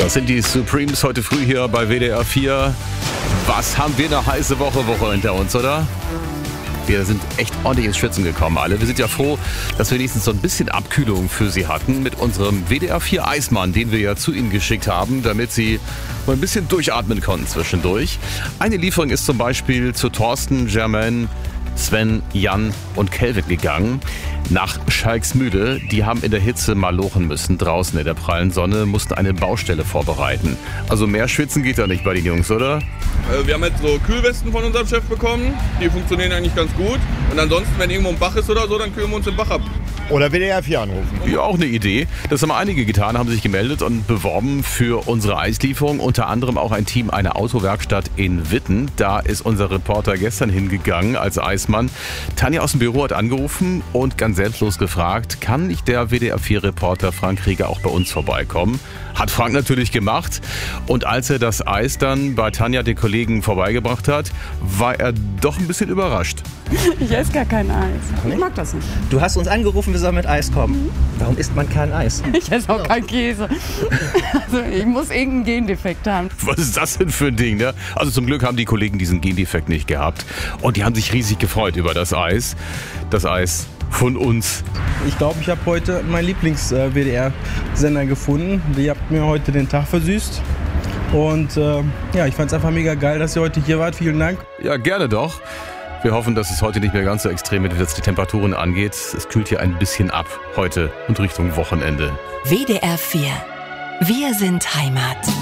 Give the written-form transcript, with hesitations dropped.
Das sind die Supremes heute früh hier bei WDR 4. Was haben wir eine heiße Woche hinter uns, oder? Wir sind echt ordentlich ins Schwitzen gekommen alle. Wir sind ja froh, dass wir wenigstens so ein bisschen Abkühlung für Sie hatten mit unserem WDR 4 Eismann, den wir ja zu Ihnen geschickt haben, damit Sie mal ein bisschen durchatmen konnten zwischendurch. Eine Lieferung ist zum Beispiel zu Thorsten, Germaine, Sven, Jan und Kelvin gegangen. Nach Schalksmühle. Die haben in der Hitze mal lochen müssen. Draußen in der prallen Sonne mussten eine Baustelle vorbereiten. Also mehr schwitzen geht da nicht bei den Jungs, oder? Wir haben jetzt so Kühlwesten von unserem Chef bekommen. Die funktionieren eigentlich ganz gut. Und ansonsten, wenn irgendwo ein Bach ist oder so, dann kühlen wir uns den Bach ab. Oder WDR 4 anrufen. Ja, auch eine Idee. Das haben einige getan, haben sich gemeldet und beworben für unsere Eislieferung. Unter anderem auch ein Team einer Autowerkstatt in Witten. Da ist unser Reporter gestern hingegangen als Eismann. Tanja aus dem Büro hat angerufen und ganz selbstlos gefragt, kann nicht der WDR 4-Reporter Frank Rieger auch bei uns vorbeikommen? Hat Frank natürlich gemacht. Und als er das Eis dann bei Tanja, den Kollegen, vorbeigebracht hat, war er doch ein bisschen überrascht. Ich esse gar kein Eis. Ich mag das nicht. Du hast uns angerufen, wir sollen mit Eis kommen. Warum isst man kein Eis? Ich esse auch keinen Käse. Also ich muss irgendeinen Gendefekt haben. Was ist das denn für ein Ding, ne? Also zum Glück haben die Kollegen diesen Gendefekt nicht gehabt. Und die haben sich riesig gefreut über das Eis. Das Eis von uns. Ich glaube, ich habe heute meinen Lieblings-WDR-Sender gefunden. Ihr habt mir heute den Tag versüßt. Und ich fand es einfach mega geil, dass ihr heute hier wart. Vielen Dank. Ja, gerne doch. Wir hoffen, dass es heute nicht mehr ganz so extrem wird, was die Temperaturen angeht. Es kühlt hier ein bisschen ab heute und Richtung Wochenende. WDR 4. Wir sind Heimat.